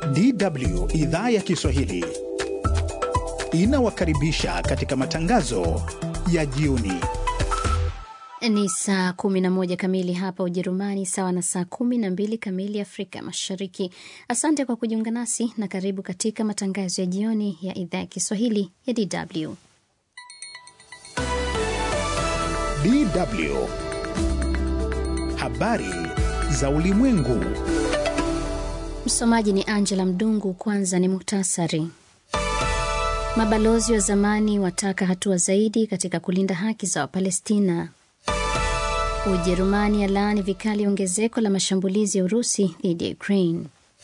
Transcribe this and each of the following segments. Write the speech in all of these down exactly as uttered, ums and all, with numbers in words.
D W idhaa ya Kiswahili inawakaribisha katika matangazo ya jioni. Ni saa kumi na moja kamili hapa Ujerumani, sawa na saa kumi na mbili kamili Afrika Mashariki. Asante kwa kujiunga nasi na karibu katika matangazo ya jioni ya idhaa ya Kiswahili ya D W. D W. Habari za ulimwengu. Msomaji ni Angela Mdungu. Kwanza ni muhtasari. Mabalozi wa zamani wataka hatua zaidi katika kulinda haki za Wapalestina. Ujerumani yalaani vikali ongezeko la mashambulizi ya Urusi dhidi ya Ukraine.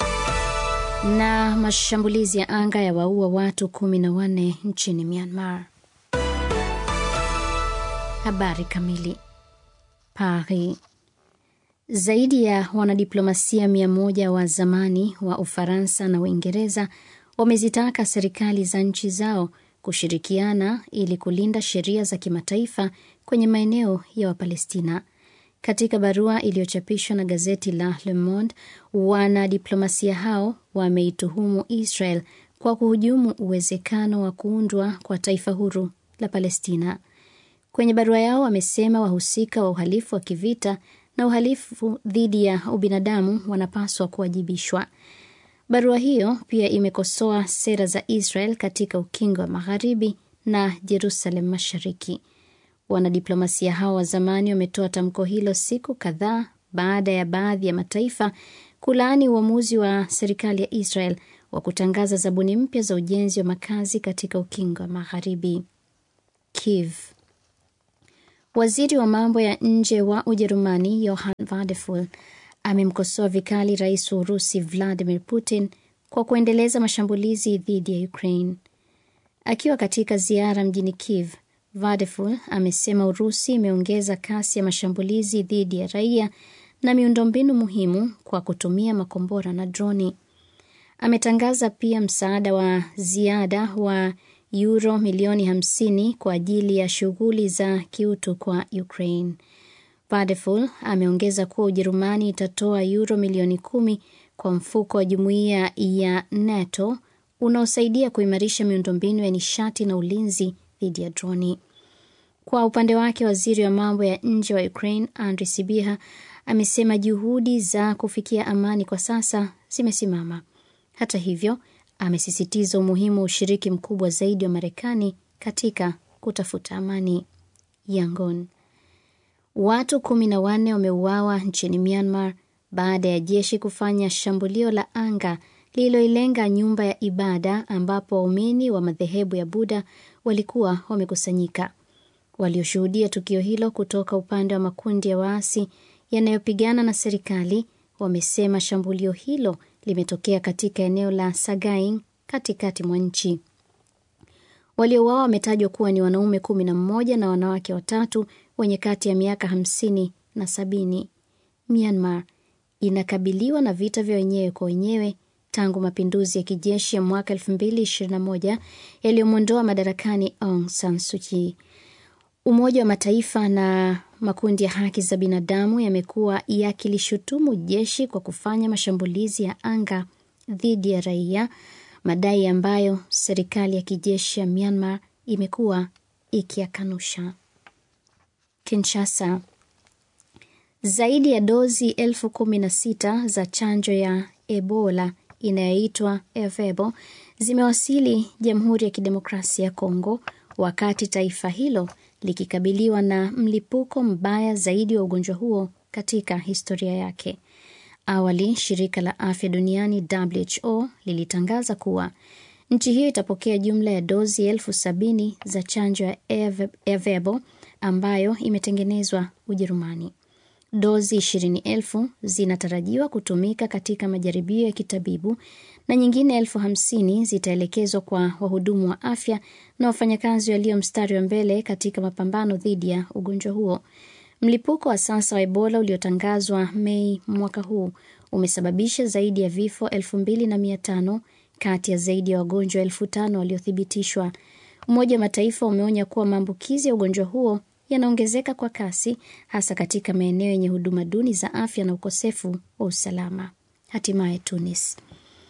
Na mashambulizi ya anga ya waua watu kumi na wanne nchini Myanmar. Habari kamili. Paris. Zaidi ya wanadiplomasia mia moja wa zamani wa Ufaransa na Uingereza wamezitaka serikali za nchi zao kushirikiana ili kulinda sheria za kimataifa kwenye maeneo ya Wapalestina. Katika barua iliyochapishwa na gazeti la Le Monde, wanadiplomasia hao wameituhumu Israel kwa kuhujumu uwezekano wa kuundwa kwa taifa huru la Palestina. Kwenye barua yao wamesema wahusika wa uhalifu wa kivita na uhalifu dhidi ya ubinadamu wanapaswa kuwajibishwa. Barua hiyo pia imekosoa sera za Israel katika ukingo wa Magharibi na Jerusalem Mashariki. Wanadiplomasia hao wa zamani wametoa tamko hilo siku kadhaa baada ya baadhi ya mataifa kulaani uamuzi wa serikali ya Israel wa kutangaza zabuni mpya za ujenzi wa makazi katika ukingo wa Magharibi. Kiev. Waziri wa mambo ya nje wa Ujerumani Johann Wadephul amemkosoa vikali rais wa Urusi Vladimir Putin kwa kuendeleza mashambulizi dhidi ya Ukraine. Akiwa katika ziara mjini Kiev, Wadephul amesema Urusi imeongeza kasi ya mashambulizi dhidi ya raia na miundombinu muhimu kwa kutumia makombora na droni. Ametangaza pia msaada wa ziada wa euro milioni hamsini kwa ajili ya shughuli za kiutu kwa Ukraine. Wadephul ameongeza kuwa Ujerumani itatoa euro milioni kumi kwa mfuko wa jumuiya ya NATO unaosaidia kuimarisha miundombinu ya nishati na ulinzi dhidi ya droni. Kwa upande wake, waziri wa mambo ya nje wa Ukraine Andriy Sybiha amesema juhudi za kufikia amani kwa sasa zimesimama. Hata hivyo, amesisitiza umuhimu wa ushiriki mkubwa zaidi wa Marekani katika kutafuta amani. Yangon. Watu kumi na wanne wameuawa nchini Myanmar baada ya jeshi kufanya shambulio la anga lililoilenga nyumba ya ibada ambapo waumini wa madhehebu ya Buddha walikuwa wamekusanyika. Walioshuhudia tukio hilo kutoka upande wa makundi ya waasi yanayopigana na serikali wamesema shambulio hilo limetokea katika eneo la Sagaing katikati mwa nchi. Waliouawa wametajwa kuwa ni wanaume kumi na mmoja na wanawake watatu wenye kati ya miaka hamsini na sabini. Myanmar inakabiliwa na vita vya wenyewe kwa wenyewe tangu mapinduzi ya kijeshi ya mwaka elfu mbili ishirini na moja yaliyomuondoa madarakani Aung San Suu Kyi. Umoja wa Mataifa na makundi ya haki za binadamu yamekuwa yakilishutumu jeshi kwa kufanya mashambulizi ya anga dhidi ya raia, madai ambayo serikali ya kijeshi ya Myanmar imekuwa ikiyakanusha. Kinshasa. Zaidi ya dozi elfu kumi na sita za chanjo ya Ebola inayoitwa Ervebo zimewasili Jamhuri ya Kidemokrasia ya Kongo wakati taifa hilo likikabiliwa na mlipuko mbaya zaidi wa ugonjwa huo katika historia yake. Awali, shirika la afya duniani W H O lilitangaza kuwa nchi hiyo itapokea jumla ya dozi elfu sabini za chanjo ya Ervebo ambayo imetengenezwa Ujerumani. Dozi ishirini elfu zinatarajiwa kutumika katika majaribio ya kitabibu na nyingine elfu hamsini zitaelekezwa kwa wahudumu wa afya na wafanyakazi walio mstari wa mbele katika mapambano dhidi ya ugonjwa huo. Mlipuko wa sasa wa Ebola uliotangazwa Mei mwaka huu umesababisha zaidi ya vifo elfu mbili na mia tano kati ya zaidi ya wagonjwa elfu tano waliothibitishwa. Umoja wa Mataifa umeonya kuwa maambukizi ya ugonjwa huo yanaongezeka kwa kasi, hasa katika maeneo yenye huduma duni za afya na ukosefu wa usalama. Hatimaye Tunis.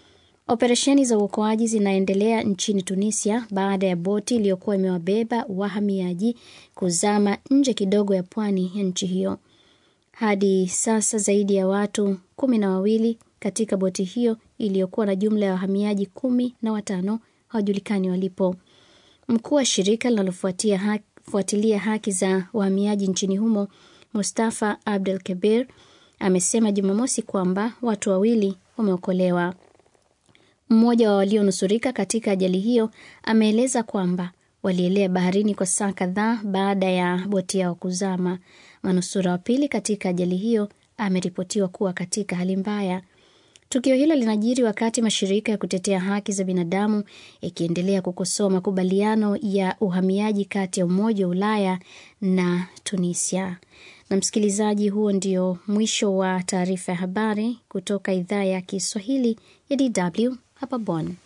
Operesheni za uokoaji zinaendelea nchini Tunisia baada ya boti iliyokuwa imewabeba wahamiaji kuzama nje kidogo ya pwani ya nchi hiyo. Hadi sasa zaidi ya watu kumi na wawili katika boti hiyo iliyokuwa na jumla ya wahamiaji kumi na watano hawajulikani walipo. Mkuu wa shirika linalofuatia haki, fuatilia haki za wahamiaji nchini humo, Mustafa Abdel Kabir, amesema Jumamosi kwamba watu wawili wameokolewa. Mmoja wa walionusurika katika ajali hiyo ameeleza kwamba walielea baharini kwa saa kadhaa baada ya boti yao kuzama. Manusura wa pili katika ajali hiyo ameripotiwa kuwa katika hali mbaya. Tukio hilo linajiri wakati mashirika ya kutetea haki za binadamu yakiendelea kukosoa makubaliano ya uhamiaji kati ya Umoja wa Ulaya na Tunisia. Na msikilizaji, huo ndio mwisho wa taarifa ya habari kutoka idhaa ya Kiswahili ya D W hapa Bonn.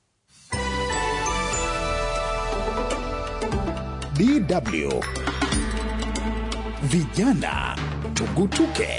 D W Vijana Tugutuke.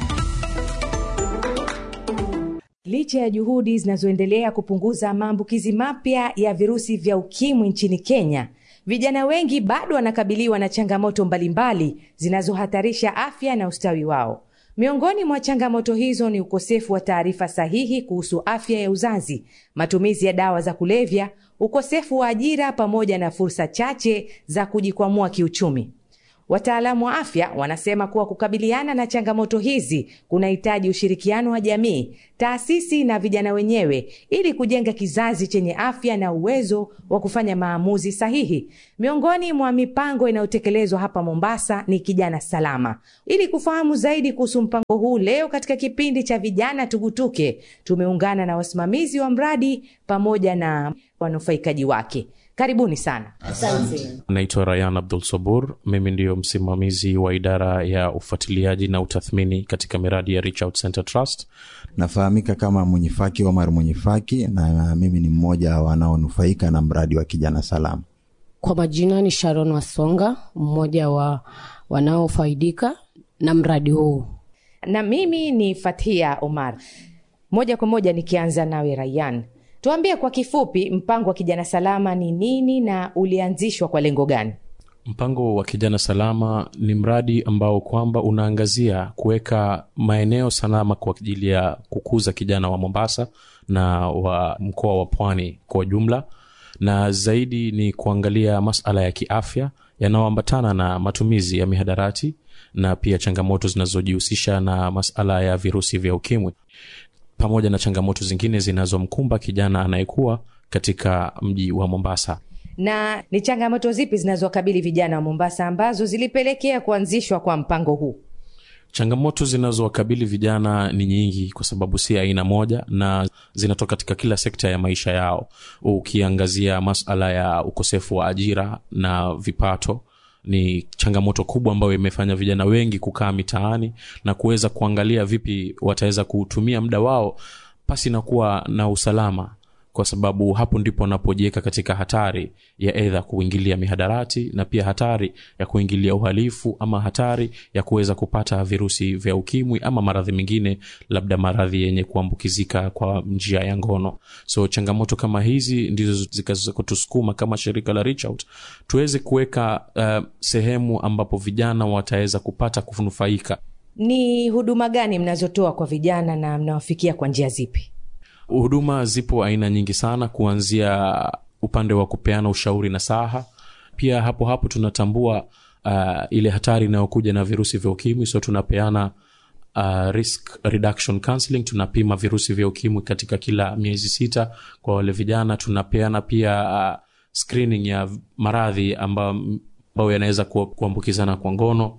Licha ya juhudi zinazoendelea kupunguza maambukizi mapya ya virusi vya ukimwi nchini Kenya, vijana wengi bado wanakabiliwa na changamoto mbalimbali zinazohatarisha afya na ustawi wao. Miongoni mwa changamoto hizo ni ukosefu wa taarifa sahihi kuhusu afya ya uzazi, matumizi ya dawa za kulevya, ukosefu wa ajira pamoja na fursa chache za kujikwamua kiuchumi. Wataalamu wa afya wanasema kuwa kukabiliana na changamoto hizi kunahitaji ushirikiano wa jamii, taasisi na vijana wenyewe ili kujenga kizazi chenye afya na uwezo wa kufanya maamuzi sahihi. Miongoni mwa mipango inayotekelezwa hapa Mombasa ni Kijana Salama. Ili kufahamu zaidi kuhusu mpango huu, leo katika kipindi cha Vijana Tugutuke tumeungana na wasimamizi wa mradi pamoja na wanufaikaji wake. Karibuni sana. Asante. Naitwa Ryan Abdul Sabur. Mimi ndio msimamizi wa idara ya ufuatiliaji na utathmini katika miradi ya Reach Out Center Trust. Nafahamika kama Munyifaki Omar Munyifaki, na mimi ni mmoja wanaonufaika na mradi wa Kijana Salama. Kwa majina ni Sharon Wasonga, mmoja wa wanaofaidika na mradi huu. Na mimi ni Fathia Omar. Moja kwa moja nikianza nawe Ryan. Tuambie kwa kifupi mpango wa Kijana Salama ni nini na ulianzishwa kwa lengo gani? Mpango wa Kijana Salama ni mradi ambao kwamba unaangazia kuweka maeneo salama kwa ajili ya kukuza kijana wa Mombasa na wa mkoa wa Pwani kwa jumla, na zaidi ni kuangalia masuala ya kiafya yanayoambatana na matumizi ya mihadarati na pia changamoto zinazojihusisha na masuala ya virusi vya ukimwi, pamoja na changamoto zingine zinazomkumba kijana anayekuwa katika mji wa Mombasa. Na ni changamoto zipi zinazowakabili vijana wa Mombasa ambazo zilipelekea kuanzishwa kwa mpango huu? Changamoto zinazowakabili vijana ni nyingi kwa sababu si aina moja na zinatoka katika kila sekta ya maisha yao. Ukiangazia masuala ya ukosefu wa ajira na vipato, ni changamoto kubwa ambayo imefanya vijana wengi kukaa mitaani na kuweza kuangalia vipi wataweza kutumia muda wao pasi na kuwa na usalama, kwa sababu hapo ndipo wanapojiweka katika hatari ya aidha kuingilia mihadarati na pia hatari ya kuingilia uhalifu ama hatari ya kuweza kupata virusi vya ukimwi ama maradhi mengine, labda maradhi yenye kuambukizika kwa njia ya ngono. So changamoto kama hizi ndizo zikazotusukuma kama shirika la Reach Out tuweze kuweka uh, sehemu ambapo vijana wataweza kupata kunufaika. Ni huduma gani mnazotoa kwa vijana na mnawafikia kwa njia zipi? Huduma zipo aina nyingi sana, kuanzia upande wa kupeana ushauri na saha. Pia hapo hapo tunatambua uh, ile hatari inayokuja na virusi vya ukimwi, so tunapeana uh, risk reduction counseling. Tunapima virusi vya ukimwi katika kila miezi sita kwa wale vijana. Tunapeana pia uh, screening ya maradhi ambayo ambayo yanaweza kuambukizana kwa ngono,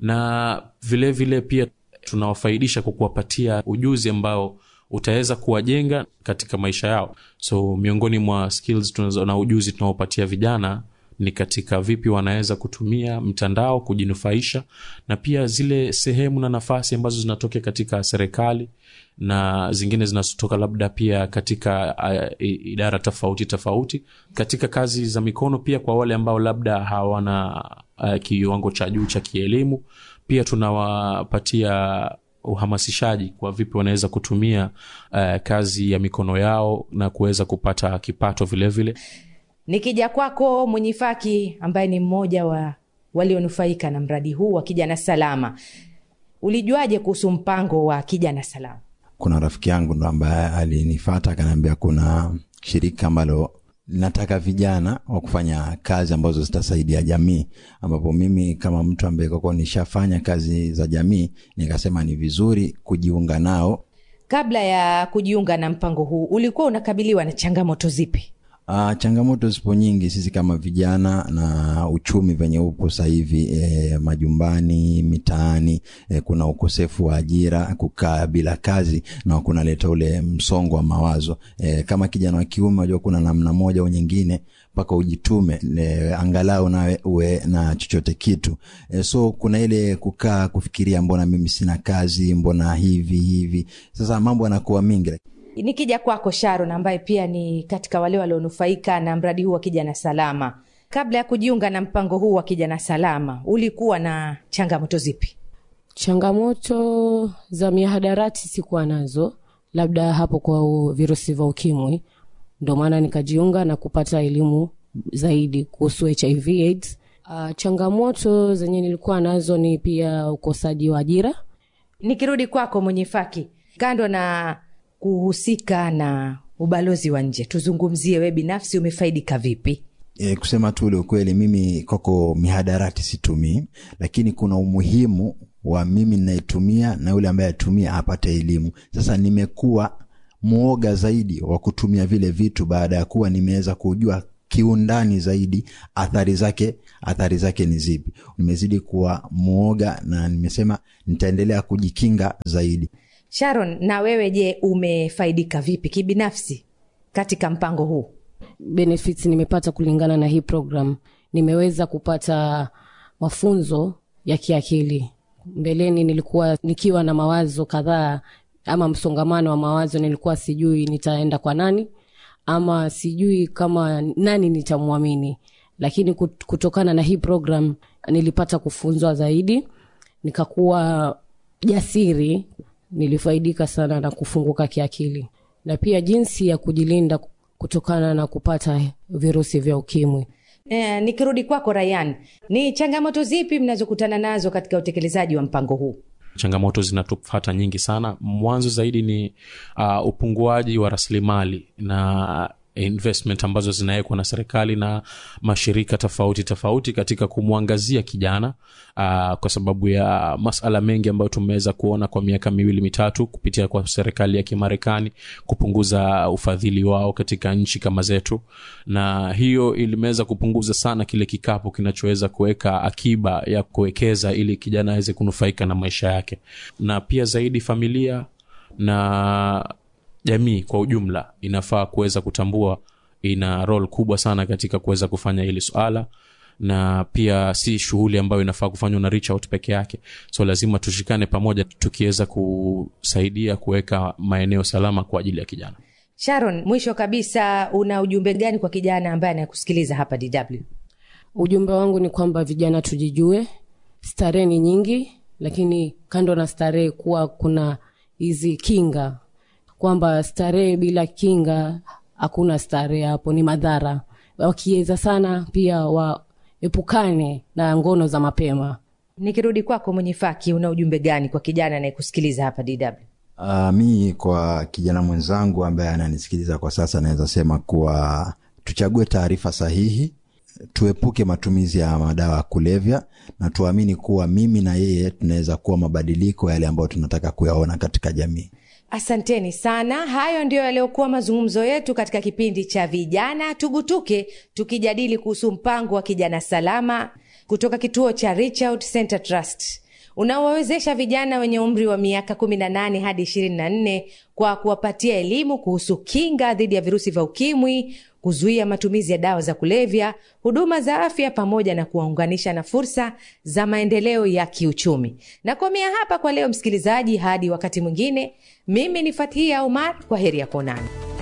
na vile vile pia tunawafaidisha kwa kuwapatia ujuzi ambao utaweza kuwajenga katika maisha yao. So miongoni mwa skills tunazo na ujuzi tunaopatia vijana ni katika vipi wanaweza kutumia mtandao kujinufaisha, na pia zile sehemu na nafasi ambazo zinatokea katika serikali na zingine zinazotoka labda pia katika uh, idara tofauti tofauti katika kazi za mikono. Pia kwa wale ambao labda hawana uh, kiwango cha juu cha kielimu, pia tunawapatia uhamasishaji kwa vipi wanaweza kutumia uh, kazi ya mikono yao na kuweza kupata kipato vile vile. Nikija kwako Mwenyifaki, ambaye ni mmoja wa walionufaika na mradi huu wa Kijana Salama, ulijuaje kuhusu mpango wa Kijana Salama? Kuna rafiki yangu ndo ambaye alinifuata akaniambia kuna shirika ambalo linataka vijana wa kufanya kazi ambazo zitasaidia jamii, ambapo mimi kama mtu ambaye kwa nishafanya kazi za jamii nikasema ni vizuri kujiunga nao. Kabla ya kujiunga na mpango huu ulikuwa unakabiliwa na changamoto zipi? Uh, changamoto zipo nyingi. Sisi kama vijana na uchumi venye upo sasa hivi, e, majumbani, mitaani, e, kuna ukosefu wa ajira, kukaa bila kazi na kuna leta ule msongo wa mawazo. E, kama kijana wa kiume unajua kuna namna moja au nyingine mpaka ujitume, e, angalau nawe uwe na chochote kitu. E, so kuna ile kukaa kufikiria mbona mimi sina kazi, mbona hivi hivi. Sasa mambo yanakuwa mingi. Nikija kwako Sharon, ambaye pia ni katika wale walionufaika na mradi huu wa Kijana Salama, kabla ya kujiunga na mpango huu wa Kijana Salama ulikuwa na changamoto zipi? Changamoto za mihadarati sikuwa nazo, labda hapo kwa virusi vya ukimwi. Ndio maana nikajiunga na kupata elimu zaidi kuhusu H I V AIDS. Uh, changamoto zenye nilikuwa nazo ni pia ukosaji wa ajira. Nikirudi kwako Mwenyifaki, kando na kuhusika na ubalozi wa nje, tuzungumzie wewe binafsi umefaidika vipi? E, kusema tu ule ukweli, mimi koko mihadarati situmii, lakini kuna umuhimu wa mimi ninaitumia na yule ambaye atumia apate elimu. Sasa nimekuwa muoga zaidi wa kutumia vile vitu baada ya kuwa nimeweza kujua kiundani zaidi athari zake athari zake ni zipi. Nimezidi kuwa muoga na nimesema nitaendelea kujikinga zaidi. Sharon, na wewe je, umefaidika vipi kibinafsi katika mpango huu? Benefits nimepata kulingana na hii program. Nimeweza kupata mafunzo ya kiakili. Mbeleni nilikuwa nikiwa na mawazo kadhaa ama msongamano wa mawazo, nilikuwa sijui nitaenda kwa nani ama sijui kama nani nitamwamini. Lakini kutokana na hii program nilipata kufunzwa zaidi, nikakuwa jasiri, nilifaidika sana na kufunguka kiakili. Na pia jinsi ya kujilinda kutokana na kupata virusi vya ukimwi. E, nikirudi kwako Ryan, ni changamoto zipi mnazokutana nazo katika utekelezaji wa mpango huu? Changamoto zinatufuata nyingi sana. Mwanzo zaidi ni uh, upunguaji wa rasilimali na investment ambazo zinawekwa na serikali na mashirika tofauti tofauti katika kumwangazia kijana, uh, kwa sababu ya masuala mengi ambayo tumeweza kuona kwa miaka miwili mitatu kupitia kwa serikali ya Kimarekani kupunguza ufadhili wao katika nchi kama zetu, na hiyo ilimeweza kupunguza sana kile kikapu kinachoweza kuweka akiba ya kuwekeza ili kijana aweze kunufaika na maisha yake. Na pia zaidi familia na jamii kwa ujumla inafaa kuweza kutambua ina role kubwa sana katika kuweza kufanya hili swala, na pia si shughuli ambayo inafaa kufanywa na reach out peke yake. So lazima tushikane pamoja tukiweza kusaidia kuweka maeneo salama kwa ajili ya kijana. Sharon, mwisho kabisa, una ujumbe gani kwa kijana ambaye anakusikiliza hapa D W? Ujumbe wangu ni kwamba vijana tujijue. Starehe ni nyingi, lakini kando na starehe kuwa kuna hizi kinga, kwamba starehe bila kinga hakuna starehe, hapo ni madhara. Wakiweza sana pia waepukane na ngono za mapema. Nikirudi kwako Mwenyifaki, una ujumbe gani kwa kijana anayekusikiliza hapa D W? Uh, mi kwa kijana mwenzangu ambaye ananisikiliza kwa sasa naweza sema kuwa tuchague taarifa sahihi, tuepuke matumizi ya madawa ya kulevya, na tuamini kuwa mimi na yeye tunaweza kuwa mabadiliko yale ambayo tunataka kuyaona katika jamii. Asanteni sana. Hayo ndio yaliokuwa mazungumzo yetu katika kipindi cha Vijana Tugutuke, tukijadili kuhusu mpango wa Kijana Salama kutoka kituo cha Reach Out Center Trust, unaowawezesha vijana wenye umri wa miaka kumi na nane hadi ishirini na nne kwa kuwapatia elimu kuhusu kinga dhidi ya virusi vya ukimwi, kuzuia matumizi ya dawa za kulevya, huduma za afya, pamoja na kuwaunganisha na fursa za maendeleo ya kiuchumi. Na komea hapa kwa leo msikilizaji, hadi wakati mwingine. Mimi ni Fathia Omar, kwa heri ya kuonana.